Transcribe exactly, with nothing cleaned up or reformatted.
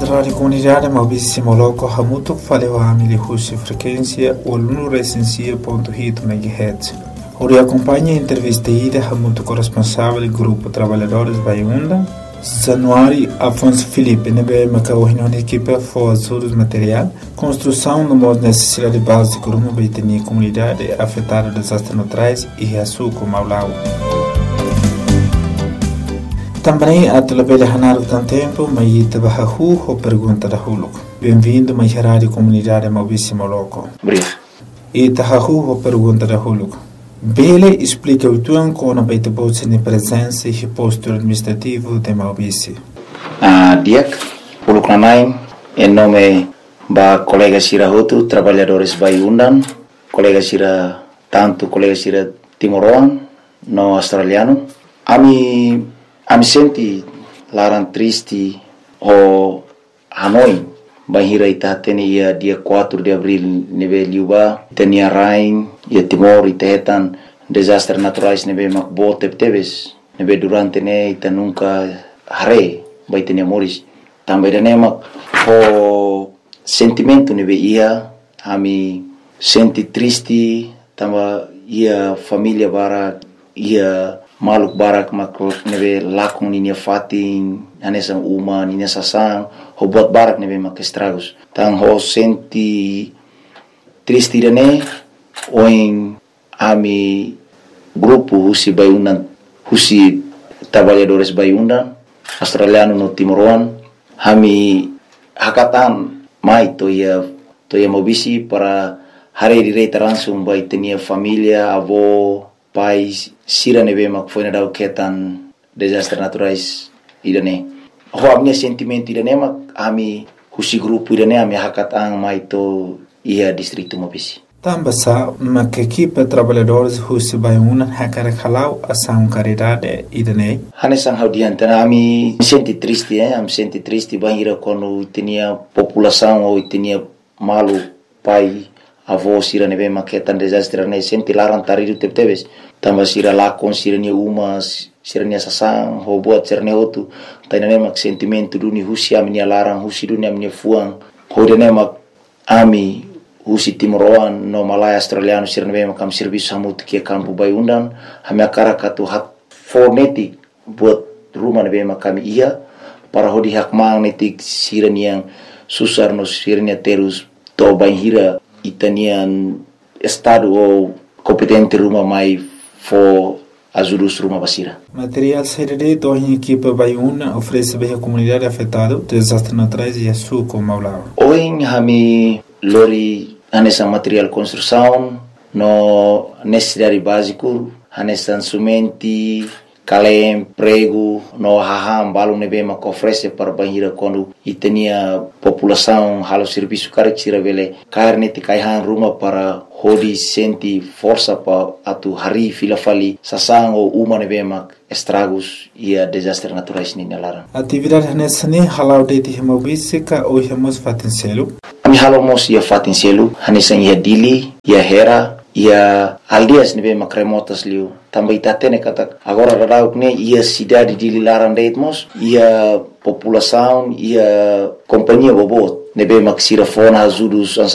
Rádio Comunidade Maurício Moloco Hamuto falou a milihussi frequência olunuresensia ponto oito megahertz. Ori acompanha a entrevista ida Hamuto corresponsável do grupo Trabalhadores Baiunda, Januário Afonso Felipe, nebe macaohino de equipe for ajudos material, construção no modo necessidade básica de uma baitania comunidade afetada por desastres naturais e açúcar Maulau. Também a televela Hanar tem tempo, mas ita bahahu ou pergunta da Huluco. Bem-vindo mais à Rádio Comunidade Maurício Moloco. Obrigado. Ita hahu ou pergunta da Huluco. Bele explica o tuan com a baita bolsa de presença e posto administrativo de Maurício. Ah, Diak, Huluco Nanai, em nome da colega Sira Hotu, trabalhadores Baiundan, colega Sira, tanto colega Sira Timoroan, no australiano. Ami Ami senti larang triste o Hanoi bahira ita tene ia dia quatro de abril neve liuba tenia rain ia Timor ita hetan desastres naturais neve makbo tep-tebes neve durante ne ita nunca hare bai tenia moris também dane mak o sentimento neve ia ami senti triste tamba ia família bara ia maluk barak makro neve lakung ninia fatin anesang uma ninia sasang ho buat barak neve mak estragos tang ho senti triste dane oing ami grupo husi Baiundan husi trabalhadores Baiundan australiano no Timoroan hami hakatan mai to ia to ia mobisi para hari direita langsung bai tenia família avó pais sira neve mak foi na dau ketan desastres naturais idane ho amnya sentimento idane mak ami husi grupo idane ami hakatang mai to ia distrito Mobisi tambasa mak equipe trabalhadores husi Baiundan hakara khalau asam caridade idane hanesang haudian tana ami senti triste eh am senti triste bahira quando tinha população ou tinha malu pai avó sira neve mak ketan desastres ne senti larang taridu tep-tebes tamba sira lakon sira nia umas sira nia sasang ho buat sira nia otu taina mak sentimento duni husi ami nia larang husi duni ami nia fuang ho dene mak ami husi Timoroan no Malaya australiano sira neve mak am serviço hamut kia kampu Baiundan hami akara katu hak fonetik buat rumah neve mak kami ia para ho di hak magnetik sira nia susar no sira nia terus to baihira itanian estado ou competente rumah mai for ajudos rumah basira. Material serede do a equipe Baiundan oferece bem a comunidade afetada desastres naturais e açúcar Maulau. Hoje hami lori anessa material construção no necessidade básico anessa sumenti kalem prego no haham balung nebe mak oferece para bahira quando itenia população halo serviço carexira vele carne te kaihan rumah para hodi senti força pa atu hari fila fali sasang o uma nebe mak estragos ia desastres naturais ni nalaran atividade nessa ne halau de ti Maurício ka o hemos fatincelo ami halo mos ia fatincelo hanesan ia dili ia hera ia aldias nebe mak remotas liu também tatene kata agora radau ne ia cidade de Lilaran deitmos ia população ia companhia bobot nebe mak sira fona ajudos